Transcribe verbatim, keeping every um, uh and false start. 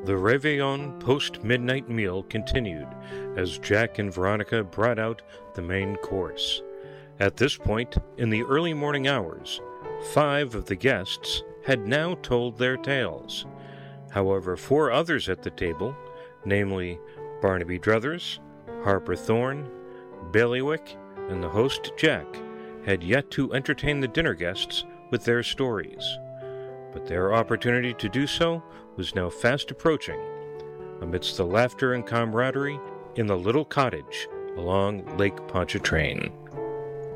The Réveillon post-midnight meal continued as Jack and Veronica brought out the main course. At this point, in the early morning hours, five of the guests had now told their tales. However, four others at the table, namely Barnaby Druthers, Harper Thorne, Bailiwick, and the host Jack, had yet to entertain the dinner guests with their stories. But their opportunity to do so was now fast approaching, amidst the laughter and camaraderie in the little cottage along Lake Pontchartrain.